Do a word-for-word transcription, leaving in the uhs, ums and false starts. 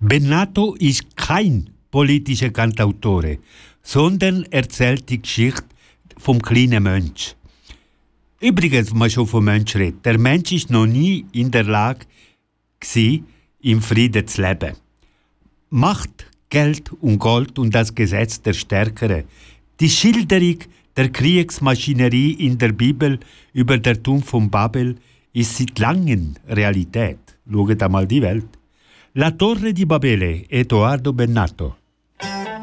Bennato ist kein politischer Cantautore, sondern erzählt die Geschichte vom kleinen Mensch. Übrigens, wenn man schon vom Mensch redet, der Mensch ist noch nie in der Lage gewesen, im Frieden zu leben. Macht, Geld und Gold und das Gesetz der Stärkeren. Die Schilderung der Kriegsmaschinerie in der Bibel über den Turm von Babel ist seit langem Realität. Schaut einmal die Welt. La Torre di Babele, Edoardo Bennato.